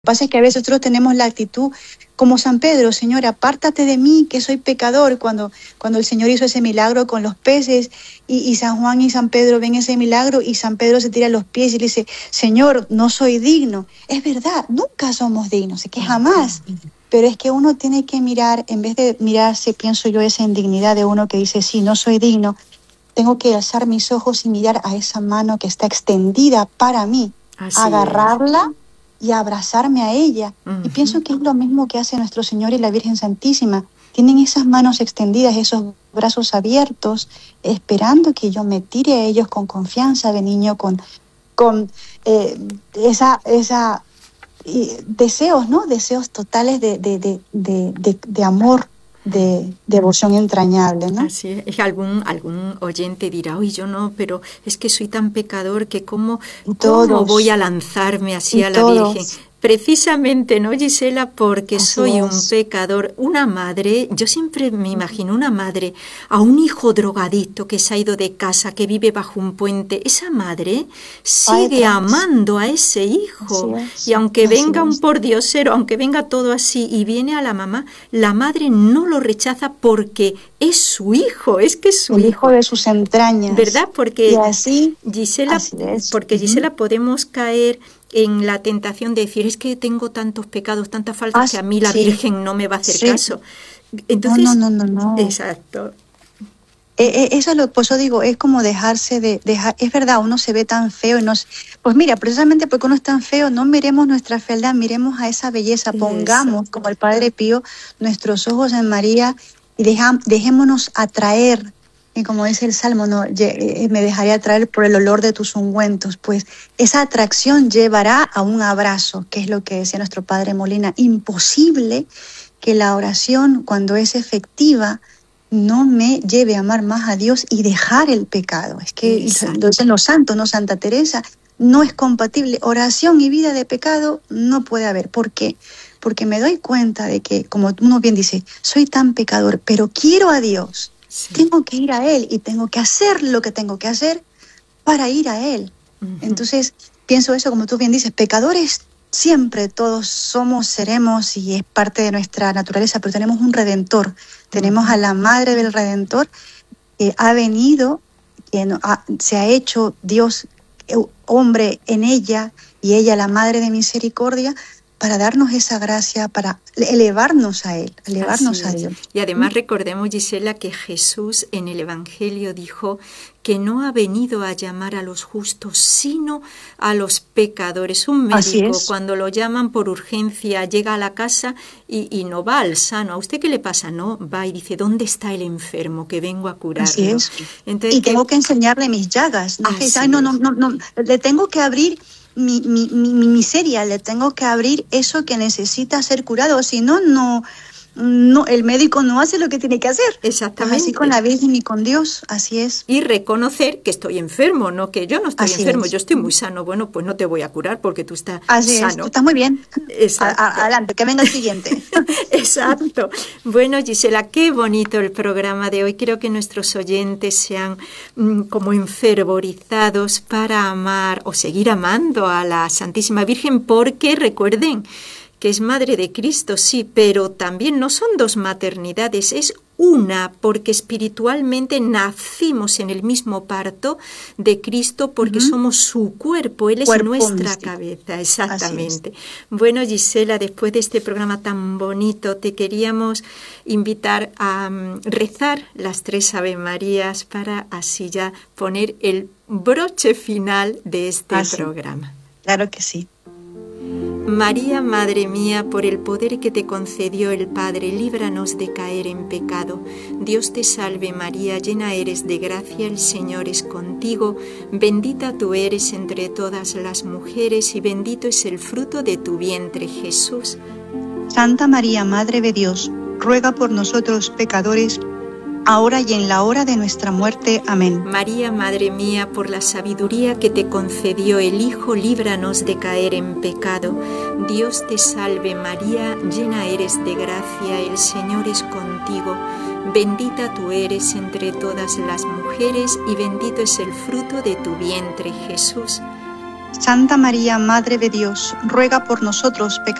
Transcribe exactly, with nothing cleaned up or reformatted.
Lo que pasa es que a veces nosotros tenemos la actitud como San Pedro: Señor, apártate de mí, que soy pecador. Cuando, cuando el Señor hizo ese milagro con los peces y, y San Juan y San Pedro ven ese milagro y San Pedro se tira a los pies y le dice: Señor, no soy digno. Es verdad, nunca somos dignos, es que jamás. Pero es que uno tiene que mirar, en vez de mirarse, pienso yo, esa indignidad de uno que dice: sí, no soy digno, tengo que alzar mis ojos y mirar a esa mano que está extendida para mí, Así agarrarla es. y abrazarme a ella. Uh-huh. Y pienso que es lo mismo que hace nuestro Señor y la Virgen Santísima. Tienen esas manos extendidas, esos brazos abiertos, esperando que yo me tire a ellos con confianza de niño, con, con eh, esa, esa y deseos, ¿no? Deseos totales de, de, de, de, de, de amor, de devoción entrañable, ¿no? Así es. Algún, algún oyente dirá: uy, yo no, pero es que soy tan pecador que cómo, ¿cómo voy a lanzarme así a la todos. Virgen? Precisamente, ¿no, Gisela? Porque Así soy es. un pecador. Una madre, yo siempre me imagino una madre a un hijo drogadicto que se ha ido de casa, que vive bajo un puente. Esa madre sigue amando a ese hijo. Es, y aunque venga es. un pordiosero, aunque venga todo así y viene a la mamá, la madre no lo rechaza porque es su hijo, es que es su el hijo. hijo de sus entrañas. ¿Verdad? Porque y así, Gisela, así es. porque Gisela uh-huh. podemos caer en la tentación de decir: es que tengo tantos pecados, tantas faltas, ah, que a mí la sí. Virgen no me va a hacer sí. caso. Entonces, no, no, no, no, no. Exacto. Eh, eh, eso es lo pues yo digo, es como dejarse de dejar, es verdad, uno se ve tan feo y nos, pues mira, precisamente porque uno es tan feo, no miremos nuestra fealdad, miremos a esa belleza, pongamos, eso. Como el Padre Pío, nuestros ojos en María y deja, dejémonos atraer. Y como dice el Salmo, no, me dejaré atraer por el olor de tus ungüentos. Pues esa atracción llevará a un abrazo, que es lo que decía nuestro Padre Molina. Imposible que la oración, cuando es efectiva, no me lleve a amar más a Dios y dejar el pecado. Es que lo dicen los santos, ¿no? Santa Teresa, no es compatible. Oración y vida de pecado no puede haber. ¿Por qué? Porque me doy cuenta de que, como uno bien dice, soy tan pecador, pero quiero a Dios. Sí. Tengo que ir a Él y tengo que hacer lo que tengo que hacer para ir a Él. Uh-huh. Entonces, pienso eso, como tú bien dices, pecadores siempre todos somos, seremos, y es parte de nuestra naturaleza, pero tenemos un Redentor, uh-huh. tenemos a la Madre del Redentor, que ha venido, que ha, se ha hecho Dios hombre en ella, y ella la Madre de Misericordia, para darnos esa gracia, para elevarnos a Él, elevarnos a Dios. Y además recordemos, Gisela, que Jesús en el Evangelio dijo que no ha venido a llamar a los justos, sino a los pecadores. Un médico, cuando lo llaman por urgencia, llega a la casa y, y no va al sano. ¿A usted qué le pasa? No, va y dice: ¿dónde está el enfermo? Que vengo a curarlo. Así es. Entonces, y tengo que enseñarle mis llagas. No, que, ay, no, no, no, no, le tengo que abrir mi, mi, mi, mi miseria, le tengo que abrir eso que necesita ser curado, si no, no, no, el médico no hace lo que tiene que hacer. Exactamente. Pues así con la Virgen y con Dios, así es. Y reconocer que estoy enfermo, no que yo no estoy así enfermo, es. yo estoy muy sano. Bueno, pues no te voy a curar porque tú estás así sano. Es, tú estás muy bien. Exacto. A, adelante, que venga el siguiente. Exacto. Bueno, Gisela, qué bonito el programa de hoy. Quiero que nuestros oyentes sean mmm, como enfervorizados para amar o seguir amando a la Santísima Virgen, porque recuerden que es Madre de Cristo, sí, pero también no son dos maternidades, es una, porque espiritualmente nacimos en el mismo parto de Cristo, porque uh-huh. somos su cuerpo, Él es cuerpo nuestra místico. Cabeza, exactamente. Bueno, Gisela, después de este programa tan bonito, te queríamos invitar a um, rezar las tres Ave Marías para así ya poner el broche final de este ah, programa. Sí. Claro que sí. María, Madre mía, por el poder que te concedió el Padre, líbranos de caer en pecado. Dios te salve María, llena eres de gracia, el Señor es contigo. Bendita tú eres entre todas las mujeres y bendito es el fruto de tu vientre, Jesús. Santa María, Madre de Dios, ruega por nosotros pecadores, ahora y en la hora de nuestra muerte. Amén. María, Madre mía, por la sabiduría que te concedió el Hijo, líbranos de caer en pecado. Dios te salve María, llena eres de gracia, el Señor es contigo. Bendita tú eres entre todas las mujeres y bendito es el fruto de tu vientre, Jesús. Santa María, Madre de Dios, ruega por nosotros pecadores,